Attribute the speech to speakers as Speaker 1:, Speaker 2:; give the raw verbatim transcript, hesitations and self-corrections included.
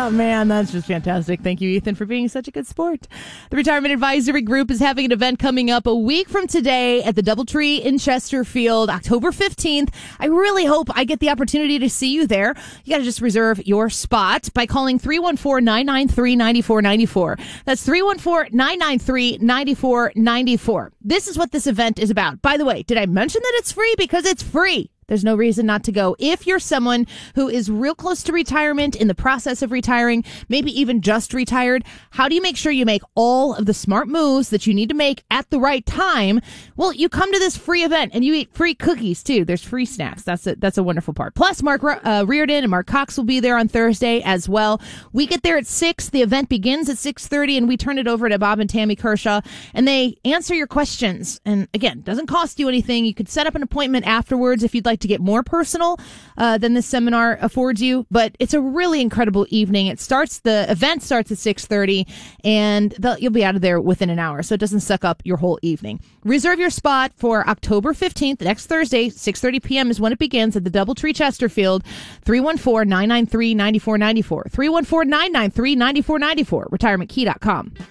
Speaker 1: Oh, man, that's just fantastic. Thank you, Ethan, for being such a good sport. The Retirement Advisory Group is having an event coming up a week from today at the Doubletree in Chesterfield, October fifteenth. I really hope I get the opportunity to see you there. You got to just reserve your spot by calling three one four, nine nine three, nine four nine four. That's three one four, nine nine three, nine four nine four. This is what this event is about. By the way, did I mention that it's free? Because it's free. There's no reason not to go. If you're someone who is real close to retirement, in the process of retiring, maybe even just retired, how do you make sure you make all of the smart moves that you need to make at the right time? Well, you come to this free event and you eat free cookies too. There's free snacks. That's a, that's a wonderful part. Plus, Mark uh, Reardon and Mark Cox will be there on Thursday as well. We get there at six. The event begins at six thirty, and we turn it over to Bob and Tammy Kershaw, and they answer your questions. And again, doesn't cost you anything. You could set up an appointment afterwards if you'd like to get more personal uh, than this seminar affords you, but it's a really incredible evening. It starts, the event starts at six thirty, and you'll be out of there within an hour, so it doesn't suck up your whole evening. Reserve your spot for October fifteenth, next Thursday, six thirty p.m. is when it begins at the Doubletree Chesterfield. three one four, nine nine three, nine four nine four. three one four, nine nine three, nine four nine four. retirement key dot com.